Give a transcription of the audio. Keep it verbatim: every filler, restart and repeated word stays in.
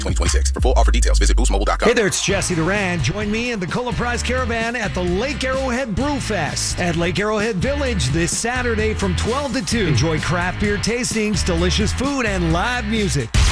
twenty twenty-six. For full offer details, visit boost mobile dot com. Hey there, it's Jesse Duran. Join me in the Cola Prize Caravan at the Lake Arrowhead Brew Fest at Lake Arrowhead Village this Saturday from twelve to two. Enjoy craft beer tastings, delicious food, and live music.